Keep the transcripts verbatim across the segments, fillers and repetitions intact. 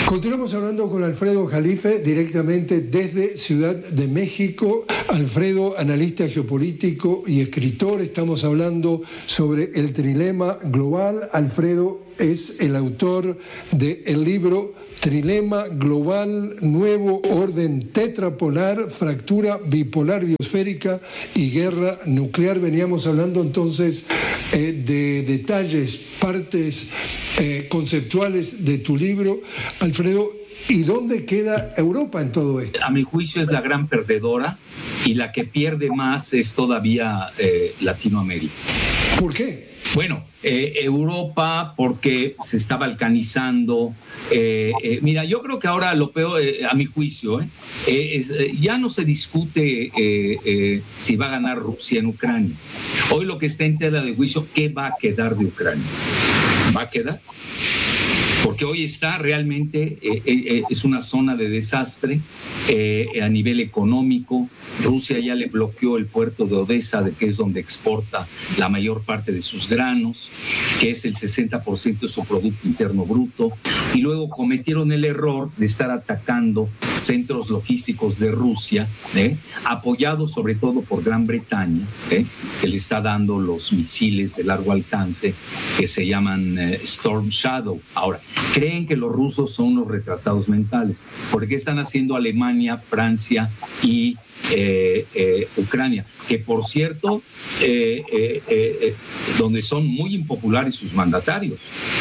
Continuamos hablando con Alfredo Jalife directamente desde Ciudad de México. Alfredo, analista geopolítico y escritor, estamos hablando sobre el trilema global. Alfredo es el autor del libro Trilema Global, Nuevo Orden Tetrapolar, Fractura Bipolar Biosférica y Guerra Nuclear. Veníamos hablando entonces eh, de detalles, partes eh, conceptuales de tu libro. Alfredo, ¿y dónde queda Europa en todo esto? A mi juicio es la gran perdedora y la que pierde más es todavía eh, Latinoamérica. ¿Por qué? Bueno, eh, Europa porque se está balcanizando. Eh, eh, mira, yo creo que ahora lo peor, eh, a mi juicio, eh, eh, es, eh, ya no se discute eh, eh, si va a ganar Rusia en Ucrania. Hoy lo que está en tela de juicio, ¿qué va a quedar de Ucrania? ¿Va a quedar? Porque hoy está realmente, eh, eh, es una zona de desastre eh, a nivel económico. Rusia ya le bloqueó el puerto de Odessa, de que es donde exporta la mayor parte de sus granos, que es el sesenta por ciento de su Producto Interno Bruto. Y luego cometieron el error de estar atacando centros logísticos de Rusia, ¿eh? apoyados sobre todo por Gran Bretaña, ¿eh? que le está dando los misiles de largo alcance que se llaman eh, Storm Shadow. Ahora, creen que los rusos son unos retrasados mentales. ¿Por qué están haciendo Alemania, Francia y eh, eh, Ucrania? Que por cierto, eh, eh, eh, donde son muy impopulares sus mandatarios.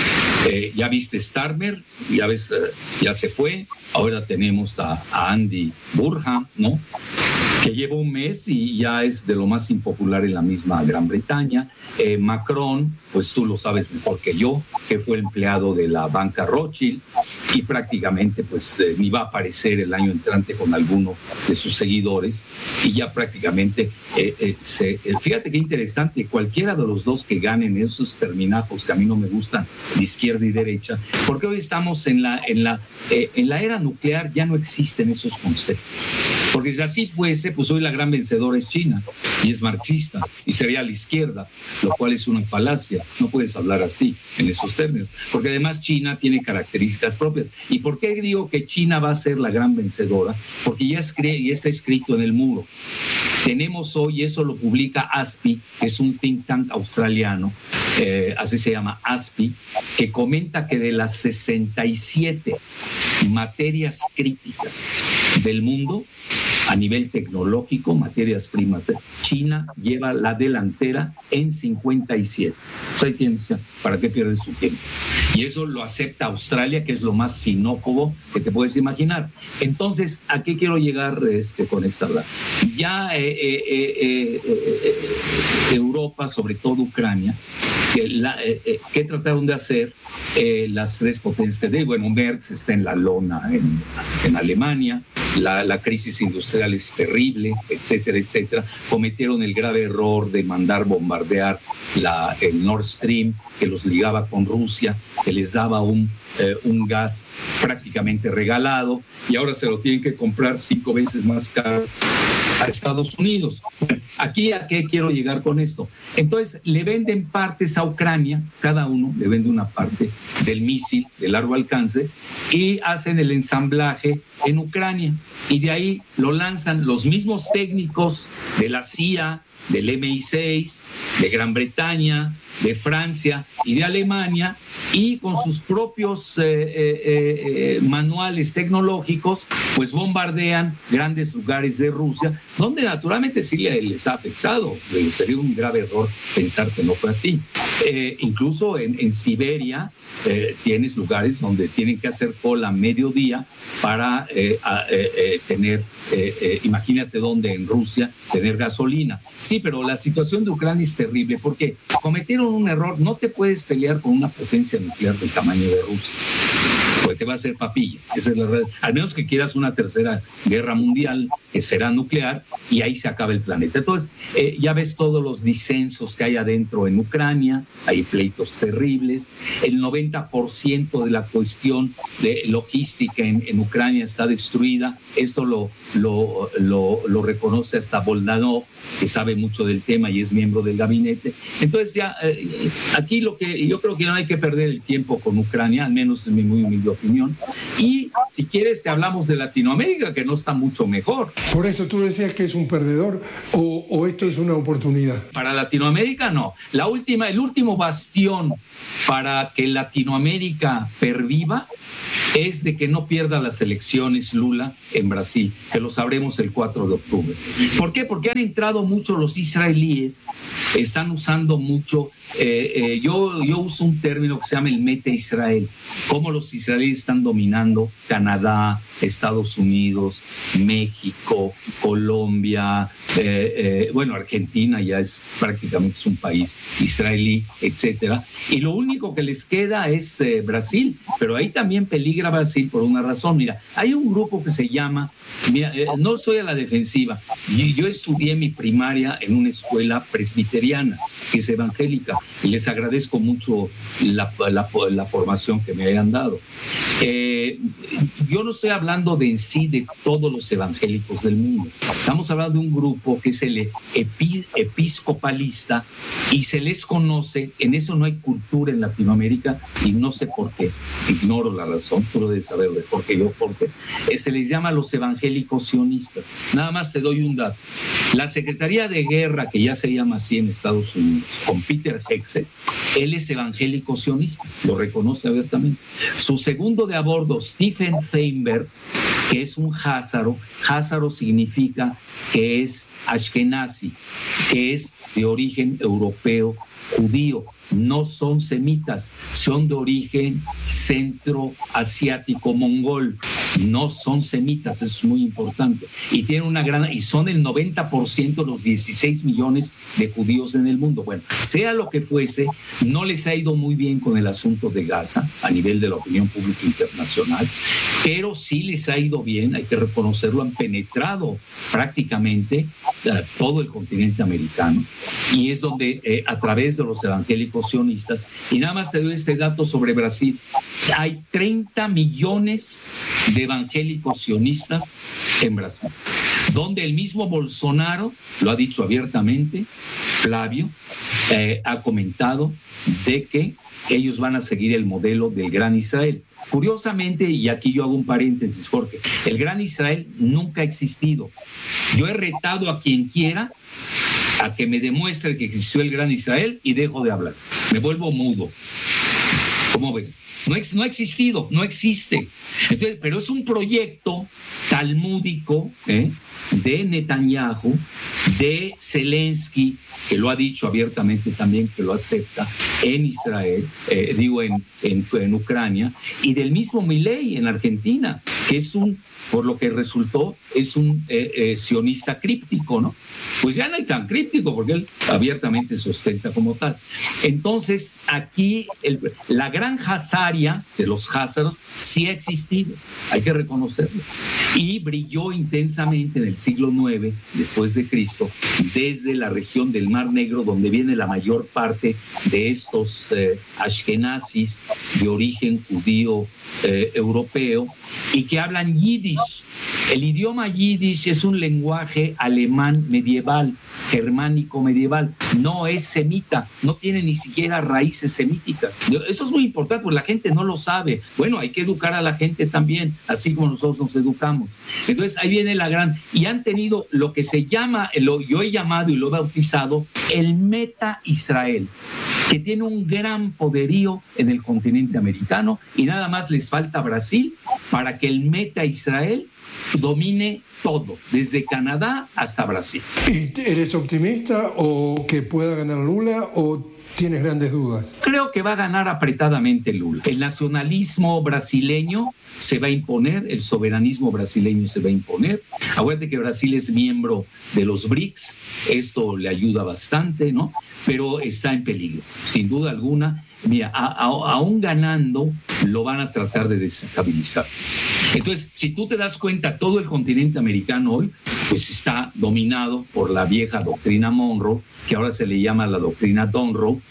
Eh, ya viste Starmer, ya ves, eh, ya se fue. Ahora tenemos a, a Andy Burham, ¿no? Que lleva un mes y ya es de lo más impopular en la misma Gran Bretaña. Eh, Macron, pues tú lo sabes mejor que yo, que fue empleado de la banca Rothschild y prácticamente pues eh, ni va a aparecer el año entrante con alguno de sus seguidores y ya prácticamente eh, eh, se, eh, fíjate qué interesante, cualquiera de los dos que ganen esos terminajos que a mí no me gustan de izquierda y derecha, porque hoy estamos en la, en la, eh, en la era nuclear, ya no existen esos conceptos, porque si así fuese, pues hoy la gran vencedora es China y es marxista y sería a la izquierda, lo cual es una falacia. No puedes hablar así en esos términos, porque además China tiene características propias. ¿Y por qué digo que China va a ser la gran vencedora? Porque ya, es, ya está escrito en el muro. Tenemos hoy, eso lo publica ASPI, que es un think tank australiano, eh, así se llama ASPI, que comenta que de las sesenta y siete materias críticas del mundo, a nivel tecnológico, materias primas, China lleva la delantera en cincuenta y siete. Pues ahí tienes, ¿para qué pierdes tu tiempo? Y eso lo acepta Australia, que es lo más xenófobo que te puedes imaginar. Entonces, ¿a qué quiero llegar este, con esta habla? Ya eh, eh, eh, eh, eh, Europa, sobre todo Ucrania, que la, eh, eh, ¿qué trataron de hacer eh, las tres potencias que de? Bueno, Merz está en la lona en, en Alemania, la, la crisis industrial es terrible, etcétera, etcétera. Cometieron el grave error de mandar bombardear la, el Nord Stream, que los ligaba con Rusia, que les daba un, eh, un gas prácticamente regalado, y ahora se lo tienen que comprar cinco veces más caro a Estados Unidos. Aquí, ¿a qué quiero llegar con esto? Entonces, le venden partes a Ucrania, cada uno le vende una parte del misil de largo alcance y hacen el ensamblaje en Ucrania. Y de ahí lo lanzan los mismos técnicos de la C I A, del M I seis, de Gran Bretaña, de Francia y de Alemania, y con sus propios eh, eh, eh, manuales tecnológicos, pues bombardean grandes lugares de Rusia, donde naturalmente sí les ha afectado. Sería un grave error pensar que no fue así. Eh, incluso en, en Siberia eh, tienes lugares donde tienen que hacer cola a mediodía para eh, a, eh, eh, tener, eh, eh, imagínate dónde en Rusia, tener gasolina. Sí, pero la situación de Ucrania es terrible porque cometieron un error. No te puedes pelear con una potencia nuclear del tamaño de Rusia, porque te va a hacer papilla. Esa es la realidad. Al menos que quieras una tercera guerra mundial, que será nuclear, y ahí se acaba el planeta. Entonces, eh, ya ves todos los disensos que hay adentro en Ucrania, hay pleitos terribles. El noventa por ciento de la cuestión de logística en, en Ucrania está destruida. Esto lo, lo, lo, lo reconoce hasta Boldanov, que sabe mucho del tema y es miembro del gabinete. Entonces ya eh, aquí lo que yo creo que no hay que perder el tiempo con Ucrania, al menos es mi muy humilde opinión. Y si quieres te hablamos de Latinoamérica, que no está mucho mejor. Por eso tú decías que es un perdedor o, o esto es una oportunidad. Para Latinoamérica no. La última, el último bastión para que Latinoamérica perviva es de que no pierda las elecciones Lula en Brasil, que lo sabremos el cuatro de octubre. ¿Por qué? Porque han entrado mucho los israelíes, están usando mucho, eh, eh, yo, yo uso un término que se llama el Meta Israel, cómo los israelíes están dominando Canadá, Estados Unidos, México, Colombia, eh, eh, bueno, Argentina ya es prácticamente es un país israelí, etcétera. Y lo único que les queda es eh, Brasil, pero ahí también peligra Brasil por una razón. Mira, hay un grupo que se llama, mira, eh, no estoy a la defensiva, yo, yo estudié mi primaria en una escuela presbiteriana, que es evangélica, y les agradezco mucho la, la, la formación que me hayan dado. Eh, yo no estoy hablando de en sí de todos los evangélicos del mundo, estamos hablando de un grupo que es el epi, episcopalista y se les conoce, en eso no hay cultura en Latinoamérica y no sé por qué, ignoro la razón, tú lo debes saber mejor que yo, porque se les llama los evangélicos sionistas. Nada más te doy un dato. La Secretaría de Guerra, que ya se llama así en Estados Unidos, con Peter Hegseth, él es evangélico sionista, lo reconoce abiertamente. Su segundo de a bordo, Stephen Feinberg, que es un házaro, házaro significa que es ashkenazi, que es de origen europeo judío. No son semitas, son de origen centroasiático mongol, no son semitas, eso es muy importante. Y tienen una gran, y son el noventa por ciento de los dieciséis millones de judíos en el mundo. Bueno, sea lo que fuese, no les ha ido muy bien con el asunto de Gaza a nivel de la opinión pública internacional, pero sí les ha ido bien, hay que reconocerlo, han penetrado prácticamente uh, todo el continente americano, y es donde eh, a través de los evangélicos sionistas, y nada más te doy este dato sobre Brasil, hay treinta millones de evangélicos sionistas en Brasil, donde el mismo Bolsonaro lo ha dicho abiertamente, Flavio eh, ha comentado de que ellos van a seguir el modelo del Gran Israel. Curiosamente, y aquí yo hago un paréntesis, Jorge, el Gran Israel nunca ha existido. Yo he retado a quien quiera a que me demuestre que existió el Gran Israel y dejo de hablar. Me vuelvo mudo. ¿Cómo ves? No, ex, no ha existido, no existe. Entonces, pero es un proyecto talmúdico ¿eh? de Netanyahu, de Zelensky, que lo ha dicho abiertamente también, que lo acepta en Israel, eh, digo en, en, en Ucrania, y del mismo Milei en Argentina, que es un, por lo que resultó, es un eh, eh, sionista críptico, ¿no? Pues ya no hay tan críptico, porque él abiertamente se ostenta como tal. Entonces, aquí el, la gran hazaria de los házaros sí ha existido, hay que reconocerlo, y brilló intensamente en el siglo nueve después de Cristo, desde la región del Mar Negro, donde viene la mayor parte de estos eh, ashkenazis de origen judío eh, europeo, y que hablan yiddish. El idioma yiddish es un lenguaje alemán medieval, germánico medieval, no es semita, no tiene ni siquiera raíces semíticas. Eso es muy importante, porque la gente no lo sabe. Bueno, hay que educar a la gente también, así como nosotros nos educamos. Entonces ahí viene la gran... Y han tenido lo que se llama, lo, yo he llamado y lo he bautizado, el Meta Israel, que tiene un gran poderío en el continente americano, y nada más les falta Brasil para que el Meta Israel domine todo, desde Canadá hasta Brasil. ¿Y eres optimista o que pueda ganar Lula o tienes grandes dudas? Creo que va a ganar apretadamente Lula. El nacionalismo brasileño se va a imponer, el soberanismo brasileño se va a imponer. Acuérdate que Brasil es miembro de los BRICS, esto le ayuda bastante, ¿no? Pero está en peligro, sin duda alguna. Mira, a, a, aún ganando, lo van a tratar de desestabilizar. Entonces, si tú te das cuenta, todo el continente americano hoy pues está dominado por la vieja doctrina Monroe, que ahora se le llama la doctrina Donroe,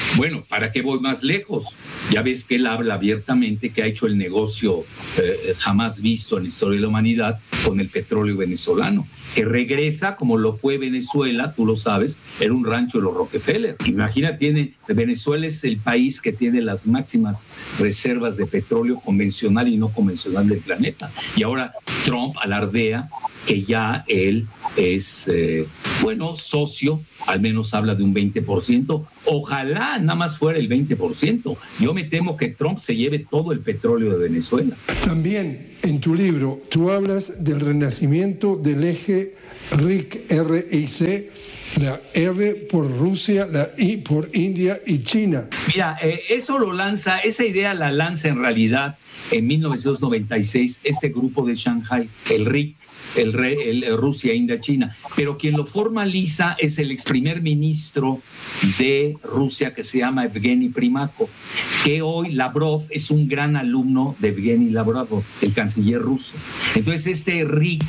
Bueno, ¿para qué voy más lejos? Ya ves que él habla abiertamente que ha hecho el negocio eh, jamás visto en la historia de la humanidad con el petróleo venezolano, que regresa como lo fue Venezuela, tú lo sabes, era un rancho de los Rockefeller. Imagina, tiene, Venezuela es el país que tiene las máximas reservas de petróleo convencional y no convencional del planeta. Y ahora Trump alardea que ya él es, eh, bueno, socio, al menos habla de un veinte por ciento. Ojalá nada más fuera el veinte por ciento. Yo me temo que Trump se lleve todo el petróleo de Venezuela. También en tu libro tú hablas del renacimiento del eje R I C, R I C, la R por Rusia, la I por India y China. Mira, eh, eso lo lanza, esa idea la lanza en realidad en mil novecientos noventa y seis este grupo de Shanghai, el R I C. El, el Rusia, India, China, pero quien lo formaliza es el ex primer ministro de Rusia que se llama Evgeny Primakov, que hoy Lavrov es un gran alumno de Evgeny Lavrov, el canciller ruso. Entonces este R I C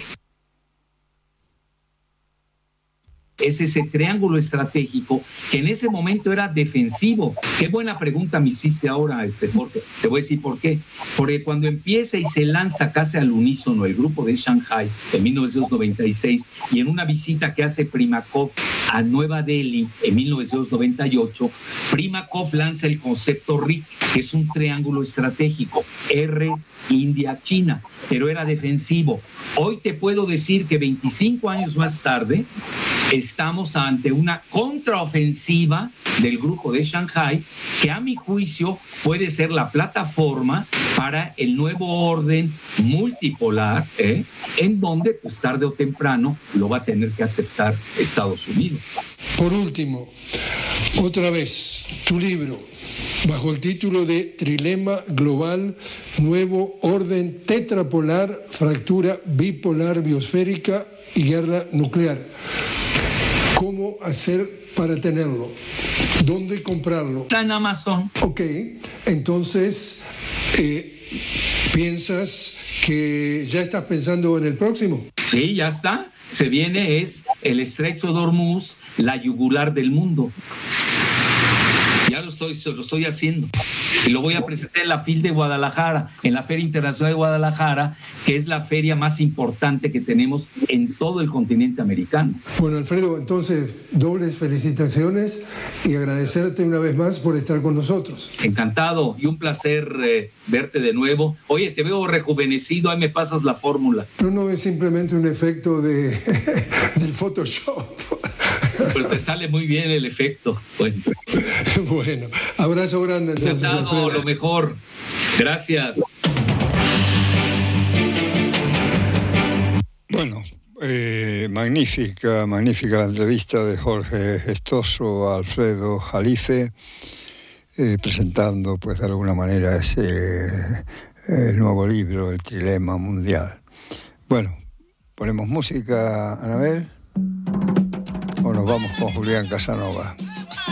es ese triángulo estratégico que en ese momento era defensivo. Qué buena pregunta me hiciste ahora, este, Jorge. Te voy a decir por qué. Porque cuando empieza y se lanza casi al unísono el grupo de Shanghai en mil novecientos noventa y seis y en una visita que hace Primakov a Nueva Delhi en mil novecientos noventa y ocho, Primakov lanza el concepto R I C, que es un triángulo estratégico, R, India, China, pero era defensivo. Hoy te puedo decir que veinticinco años más tarde estamos ante una contraofensiva del grupo de Shanghai que a mi juicio puede ser la plataforma para el nuevo orden multipolar, ¿eh? en donde pues tarde o temprano lo va a tener que aceptar Estados Unidos. Por último, otra vez, tu libro, bajo el título de Trilema Global, Nuevo Orden Tetrapolar, Fractura Bipolar Biosférica y Guerra Nuclear. ¿Cómo hacer para tenerlo? ¿Dónde comprarlo? Está en Amazon. Ok, entonces, eh, ¿piensas que ya estás pensando en el próximo? Sí, ya está. Se viene, es el Estrecho de Hormuz, la yugular del mundo. Ya lo estoy, lo estoy haciendo. Y lo voy a presentar en la F I L de Guadalajara, en la Feria Internacional de Guadalajara, que es la feria más importante que tenemos en todo el continente americano. Bueno, Alfredo, entonces, dobles felicitaciones y agradecerte una vez más por estar con nosotros. Encantado y un placer eh, verte de nuevo. Oye, te veo rejuvenecido, ahí me pasas la fórmula. No, no, es simplemente un efecto de, del Photoshop. Pues te sale muy bien el efecto. Bueno, bueno, abrazo grande entonces, Alfredo. Lo mejor. Gracias. Bueno, eh, magnífica, magnífica la entrevista de Jorge Gestoso a Alfredo Jalife, eh, presentando pues de alguna manera ese eh, el nuevo libro, El Trilema Mundial. Bueno, ponemos música, Anabel, o nos vamos con Julián Casanova.